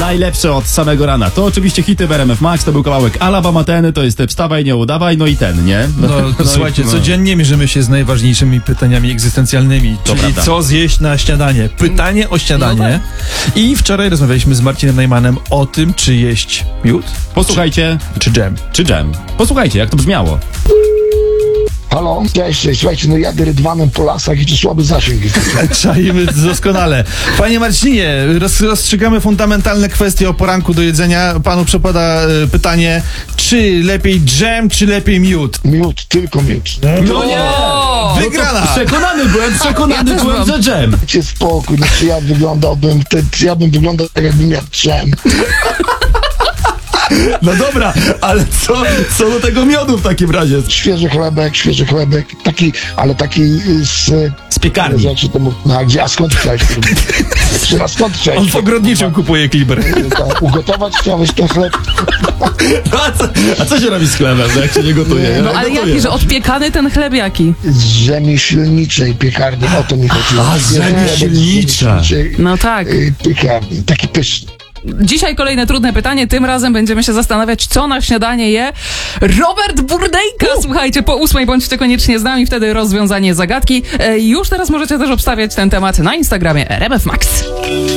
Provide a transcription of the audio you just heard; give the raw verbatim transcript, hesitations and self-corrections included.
najlepsze od samego rana. To oczywiście hity w R M F Max, to był kawałek Alabama ten, to jest Wstawaj, nie udawaj, no i ten, nie? No, no słuchajcie, i, no. codziennie mierzymy się z najważniejszymi pytaniami egzystencjalnymi, To czyli prawda. co zjeść na śniadanie. Pytanie o śniadanie. I wczoraj rozmawialiśmy z Marcinem Najmanem o tym, czy jeść miód, Posłuchajcie, czy dżem. czy dżem. Posłuchajcie, jak to brzmiało. Halo, cześć, cześć, słuchajcie, no jadę rydwanem po lasach i tu słaby zasięg jest. Czajmy doskonale. Panie Marcinie, roz, rozstrzygamy fundamentalne kwestie o poranku do jedzenia. Panu przepada e, pytanie, czy lepiej dżem, czy lepiej miód? Miód, tylko miód. No nie! Wygrana! Przekonany byłem, przekonany Ja byłem, też że dżem. Dajcie spokój, no czy ja wyglądałbym, te, czy ja bym wyglądał tak, jakbym miał dżem. No dobra, ale co, co do tego miodu w takim razie? Świeży chlebek, świeży chlebek, taki, ale taki y, z... Z piekarni. Rzeczy to mów, no a gdzie, a skąd chciałeś? Czy a skąd chciałeś? On w ogrodniczym kupuje kliber. Tak, ugotować chciałeś ten chleb? No, a, co, a co się robi z chlebem, no jak się nie gotuje? Ja No ale gotuję. jaki, że odpiekany ten chleb jaki? Z rzemieślniczej piekarni, o to mi chodziło. A, z rzemieślniczej. No tak. Y, Piekarni, taki pyszny. Dzisiaj kolejne trudne pytanie. Tym razem będziemy się zastanawiać, co na śniadanie je Robert Burdejka. Słuchajcie, po ósmej bądźcie koniecznie z nami, wtedy rozwiązanie zagadki. E, już teraz możecie też obstawiać ten temat na Instagramie R M F Max.